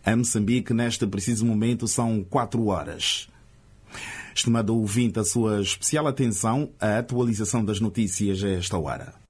Em Moçambique, neste preciso momento, são 4 horas. Estimado ouvinte, a sua especial atenção à atualização das notícias a esta hora.